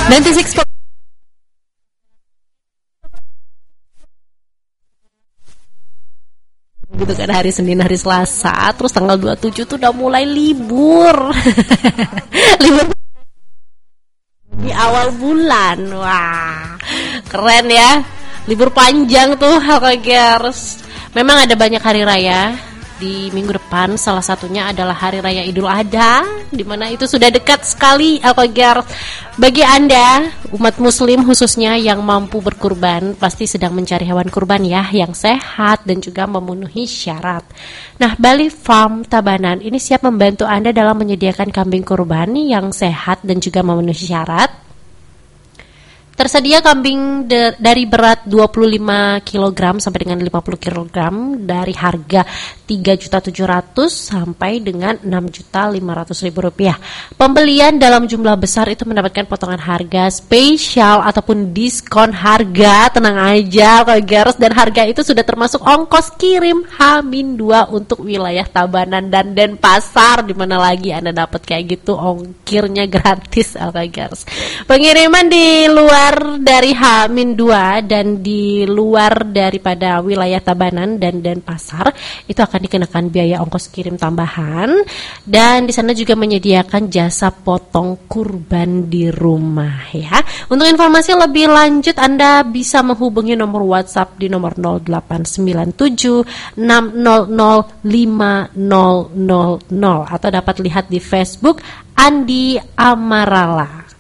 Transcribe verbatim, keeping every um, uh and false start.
sembilan enam gitu kan, hari Senin, hari Selasa, terus tanggal dua puluh tujuh tuh udah mulai libur. Libur di awal bulan. Wah, keren ya. Libur panjang tuh Alkagers. Memang ada banyak hari raya di minggu depan, salah satunya adalah Hari Raya Idul Adha, di mana itu sudah dekat sekali Alkagers. Bagi Anda umat muslim khususnya yang mampu berkurban, pasti sedang mencari hewan kurban ya, yang sehat dan juga memenuhi syarat. Nah, Bali Farm Tabanan ini siap membantu Anda dalam menyediakan kambing kurban yang sehat dan juga memenuhi syarat. Tersedia kambing de- dari berat dua puluh lima kilogram sampai dengan lima puluh kilogram dari harga tiga juta tujuh ratus ribu sampai dengan enam juta lima ratus ribu rupiah. Pembelian dalam jumlah besar itu mendapatkan potongan harga spesial ataupun diskon harga. Tenang aja Alkagers, dan harga itu sudah termasuk ongkos kirim H minus dua untuk wilayah Tabanan dan Denpasar. Di mana lagi Anda dapat kayak gitu, ongkirnya gratis Alkagers. Pengiriman di luar dari H minus dua dan di luar daripada wilayah Tabanan dan Denpasar itu akan dikenakan biaya ongkos kirim tambahan, dan di sana juga menyediakan jasa potong kurban di rumah ya. Untuk informasi lebih lanjut Anda bisa menghubungi nomor WhatsApp di nomor nol delapan sembilan tujuh enam nol nol lima nol nol nol atau dapat lihat di Facebook Andi Amarala.